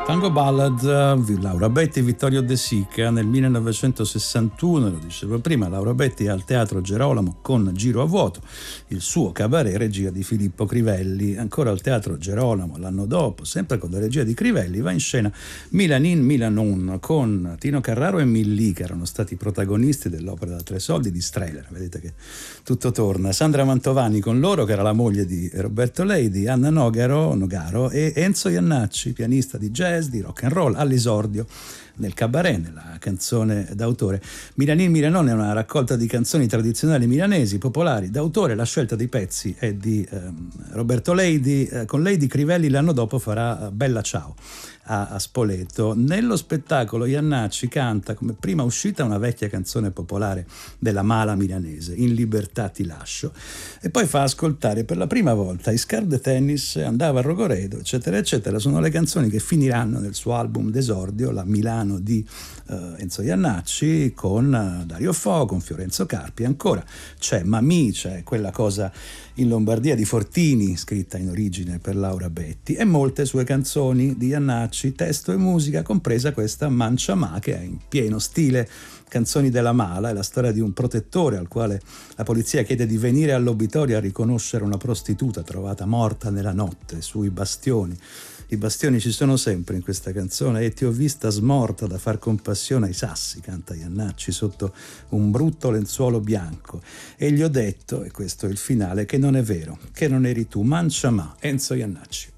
Tango Ballad, Laura Betti e Vittorio De Sica nel 1961, lo dicevo prima, Laura Betti al Teatro Gerolamo con Giro a vuoto, il suo cabaret regia di Filippo Crivelli. Ancora al Teatro Gerolamo l'anno dopo, sempre con la regia di Crivelli, va in scena Milanin Milanon con Tino Carraro e Millì, che erano stati protagonisti dell'opera da 3 soldi di Strehler. Vedete che tutto torna. Sandra Mantovani con loro, che era la moglie di Roberto Leidi, Anna Nogaro e Enzo Iannacci, pianista di jazz, di rock and roll, all'esordio nel cabaret, nella canzone d'autore. Milanin Milanon è una raccolta di canzoni tradizionali milanesi, popolari, d'autore. La scelta dei pezzi è di Roberto Leidi. Con Leidi Crivelli l'anno dopo farà Bella Ciao a Spoleto. Nello spettacolo Iannacci canta come prima uscita una vecchia canzone popolare della Mala milanese, In libertà ti lascio, e poi fa ascoltare per la prima volta I Scar de Tennis, Andava a Rogoredo, eccetera eccetera. Sono le canzoni che finiranno nel suo album d'esordio, La Milano di Enzo Iannacci, con Dario Fo, con Fiorenzo Carpi. Ancora c'è Mamì, c'è quella cosa in Lombardia di Fortini, scritta in origine per Laura Betti, e molte sue canzoni di Iannacci, testo e musica, compresa questa Manciamà, che è in pieno stile Canzoni della Mala. È la storia di un protettore al quale la polizia chiede di venire all'obitorio a riconoscere una prostituta trovata morta nella notte sui bastioni. I bastioni ci sono sempre in questa canzone. E ti ho vista smorta da far compassione ai sassi, canta Iannacci sotto un brutto lenzuolo bianco, e gli ho detto, e questo è il finale, che non è vero, che non eri tu. Manciamà, Enzo Iannacci.